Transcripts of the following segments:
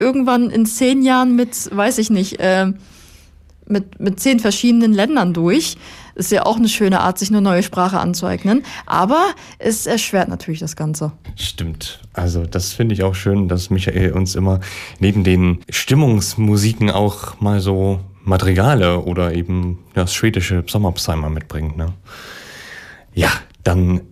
irgendwann in 10 Jahren mit, weiß ich nicht, mit 10 verschiedenen Ländern durch. Ist ja auch eine schöne Art, sich eine neue Sprache anzueignen. Aber es erschwert natürlich das Ganze. Stimmt. Also das finde ich auch schön, dass Michael uns immer neben den Stimmungsmusiken auch mal so Madrigale oder eben das schwedische Sommerpsalmer mitbringt. Ne? Ja, dann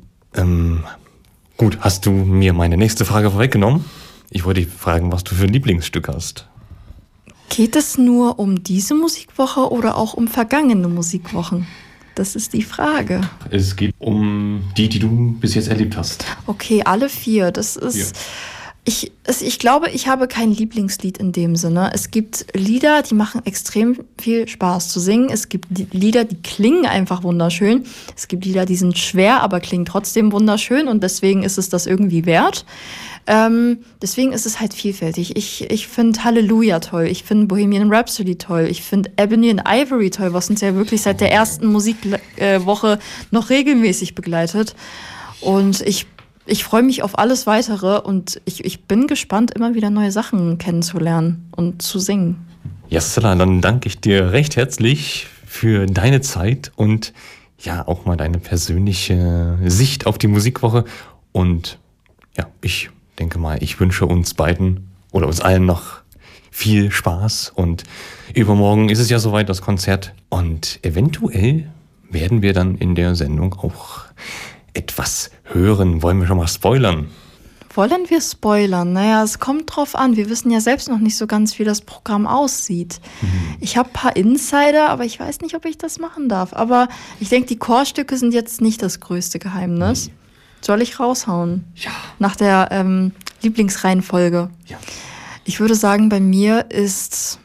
gut, hast du mir meine nächste Frage vorweggenommen? Ich wollte dich fragen, was du für ein Lieblingsstück hast. Geht es nur um diese Musikwoche oder auch um vergangene Musikwochen? Das ist die Frage. Es geht um die du bis jetzt erlebt hast. Okay, alle 4. Das ist. Ja. Ich glaube, ich habe kein Lieblingslied in dem Sinne. Es gibt Lieder, die machen extrem viel Spaß zu singen. Es gibt Lieder, die klingen einfach wunderschön. Es gibt Lieder, die sind schwer, aber klingen trotzdem wunderschön und deswegen ist es das irgendwie wert. Deswegen ist es halt vielfältig. Ich finde Halleluja toll, ich finde Bohemian Rhapsody toll, ich finde Ebony and Ivory toll, was uns ja wirklich seit der ersten Musikwoche noch regelmäßig begleitet. Und ich freue mich auf alles Weitere und ich bin gespannt, immer wieder neue Sachen kennenzulernen und zu singen. Ja, Stella, dann danke ich dir recht herzlich für deine Zeit und ja, auch mal deine persönliche Sicht auf die Musikwoche. Und ja, ich denke mal, ich wünsche uns beiden oder uns allen noch viel Spaß. Und übermorgen ist es ja soweit, das Konzert. Und eventuell werden wir dann in der Sendung auch etwas hören. Wollen wir schon mal spoilern? Wollen wir spoilern? Naja, es kommt drauf an. Wir wissen ja selbst noch nicht so ganz, wie das Programm aussieht. Ich habe ein paar Insider, aber ich weiß nicht, ob ich das machen darf. Aber ich denke, die Chorstücke sind jetzt nicht das größte Geheimnis. Soll ich raushauen? Ja. Nach der Lieblingsreihenfolge. Ja. Ich würde sagen, bei mir ist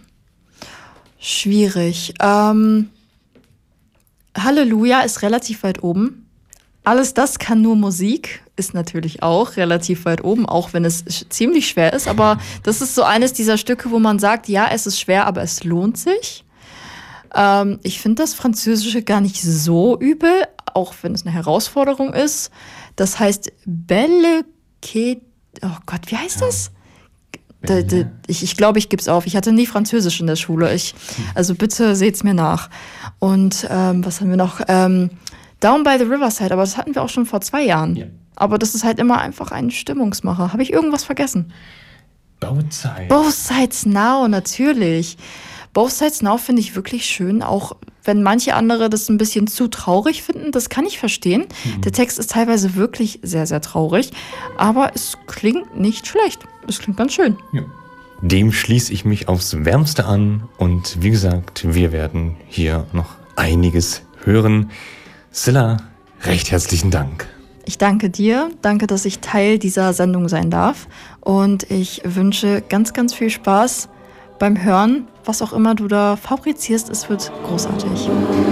schwierig. Halleluja ist relativ weit oben. Alles das kann nur Musik, ist natürlich auch relativ weit oben, auch wenn es ziemlich schwer ist. Aber das ist so eines dieser Stücke, wo man sagt, ja, es ist schwer, aber es lohnt sich. Ich finde das Französische gar nicht so übel, auch wenn es eine Herausforderung ist. Das heißt Belle Quai. Oh Gott, wie heißt das? Ich glaube, ich gebe es auf. Ich hatte nie Französisch in der Schule. Also bitte seht's mir nach. Und was haben wir noch? Down by the Riverside, aber das hatten wir auch schon vor 2 Jahren. Ja. Aber das ist halt immer einfach ein Stimmungsmacher. Habe ich irgendwas vergessen? Both Sides. Both Sides Now, natürlich. Both Sides Now finde ich wirklich schön, auch wenn manche andere das ein bisschen zu traurig finden. Das kann ich verstehen. Der Text ist teilweise wirklich sehr, sehr traurig. Aber es klingt nicht schlecht. Es klingt ganz schön. Ja. Dem schließe ich mich aufs Wärmste an. Und wie gesagt, wir werden hier noch einiges hören. Scilla, recht herzlichen Dank. Ich danke dir. Danke, dass ich Teil dieser Sendung sein darf. Und ich wünsche ganz, ganz viel Spaß beim Hören. Was auch immer du da fabrizierst, es wird großartig.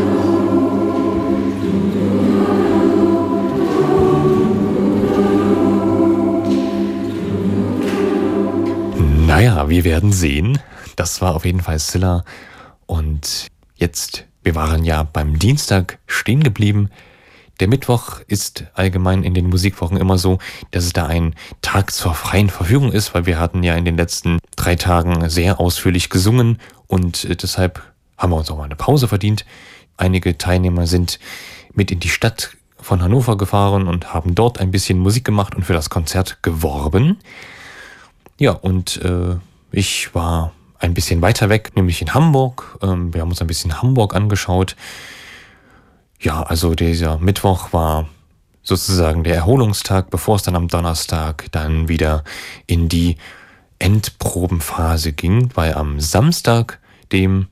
Naja, wir werden sehen. Das war auf jeden Fall Scilla. Und jetzt, wir waren ja beim Dienstag stehen geblieben. Der Mittwoch ist allgemein in den Musikwochen immer so, dass es da ein Tag zur freien Verfügung ist, weil wir hatten ja in den letzten 3 Tagen sehr ausführlich gesungen und deshalb haben wir uns auch mal eine Pause verdient. Einige Teilnehmer sind mit in die Stadt von Hannover gefahren und haben dort ein bisschen Musik gemacht und für das Konzert geworben. Ja, und ich war ein bisschen weiter weg, nämlich in Hamburg. Wir haben uns ein bisschen Hamburg angeschaut. Ja, also dieser Mittwoch war sozusagen der Erholungstag, bevor es dann am Donnerstag dann wieder in die Endprobenphase ging, weil am Samstag, dem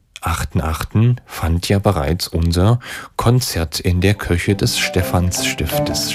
8.8., fand ja bereits unser Konzert in der Kirche des Stephansstiftes